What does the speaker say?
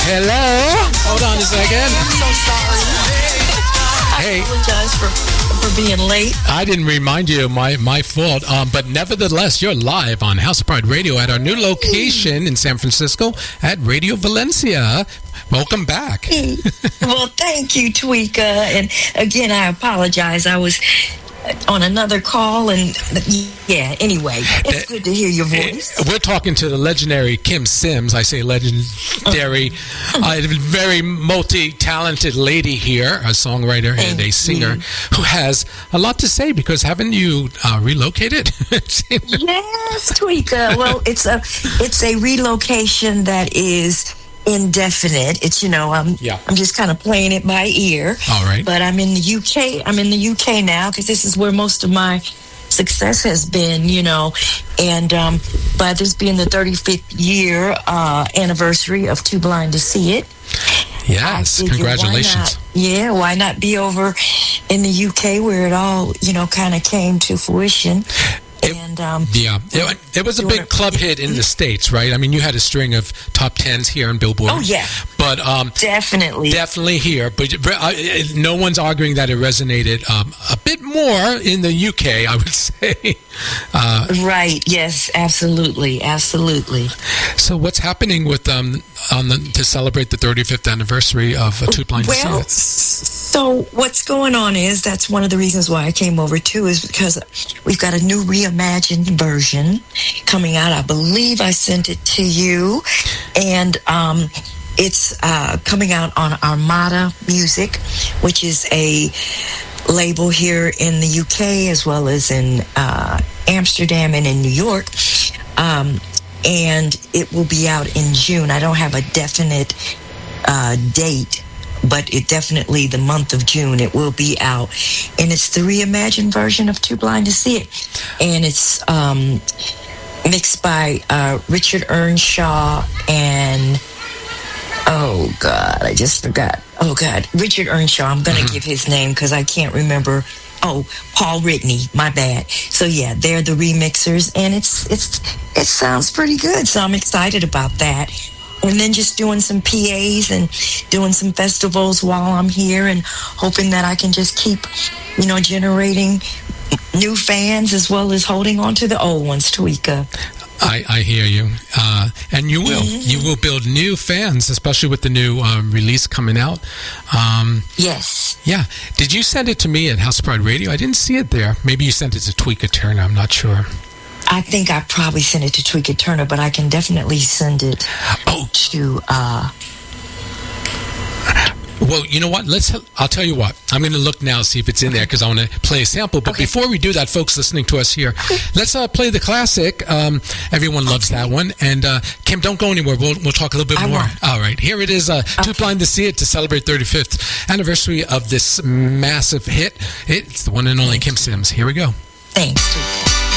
Hello? Hold on a second. I'm so sorry. Hey. I apologize for being late. I didn't remind you, my fault. But nevertheless, you're live on House of Pride Radio at our new location in San Francisco at Radio Valencia. Welcome back. Well, thank you, Tweeka. And again, I apologize. I was on another call, and yeah, anyway, it's good to hear your voice. We're talking to the legendary Kim Sims. I say legendary, very multi-talented lady here, a songwriter and a singer who has a lot to say, because haven't you relocated? Yes, Tweeka. Well, it's a relocation that is indefinite. It's, I'm just kind of playing it by ear. All right. But I'm in the UK. I'm in the UK now because this is where most of my success has been, and by this being the 35th year anniversary of Too Blind to See It. Yes, congratulations. Why not be over in the UK where it all, kind of came to fruition. It was a big club hit in the States, right? I mean, you had a string of top 10s here on Billboard. Oh, yeah. But definitely here. But no one's arguing that it resonated a bit more in the UK, I would say. Right. Yes. Absolutely. So, what's happening with to celebrate the 35th anniversary of Too Blind to See It? So what's going on is that's one of the reasons why I came over too, is because we've got a new reimagined version coming out. I believe I sent it to you, and it's coming out on Armada Music, which is a label here in the UK as well as in Amsterdam and in New York. And it will be out in June. I don't have a definite date, but it definitely, the month of June, it will be out. And it's the reimagined version of Too Blind to See It. And it's mixed by Richard Earnshaw and, oh, God, I just forgot. Oh, God, Richard Earnshaw. I'm going to give his name because I can't remember. Oh, Paul Whitney, my bad. So, yeah, they're the remixers, and it sounds pretty good. So I'm excited about that. And then just doing some PAs and doing some festivals while I'm here, and hoping that I can just keep, generating new fans as well as holding on to the old ones, Tweeka. I hear you. And you will. You will build new fans, especially with the new release coming out. Yes. Yeah. Did you send it to me at House of Pride Radio? I didn't see it there. Maybe you sent it to Tweeka Turner. I'm not sure. I think I probably sent it to Tweeka Turner, but I can definitely send it to... Well, you know what? I'll tell you what. I'm going to look now, see if it's in there, because I want to play a sample. But before we do that, folks listening to us here, let's play the classic. Everyone loves that one. And Kim, don't go anywhere. We'll talk a little bit more. All right. Here it is. Too Blind to See It, to celebrate 35th anniversary of this massive hit. It's the one and only Kim Sims. Here we go. Thanks.